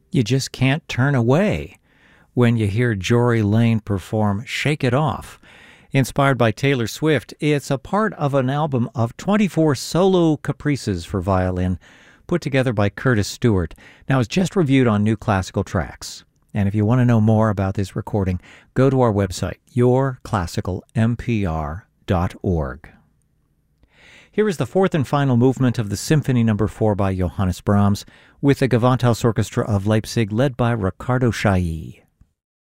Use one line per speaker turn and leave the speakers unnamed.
You just can't turn away when you hear Jory Lane perform Shake It Off. Inspired by Taylor Swift, it's a part of an album of 24 solo caprices for violin put together by Curtis Stewart. Now, it's just reviewed on New Classical Tracks. And if you want to know more about this recording, go to our website, yourclassicalmpr.org. Here is the fourth and final movement of the Symphony No. 4 by Johannes Brahms with the Gewandhaus Orchestra of Leipzig led by Riccardo Chailly.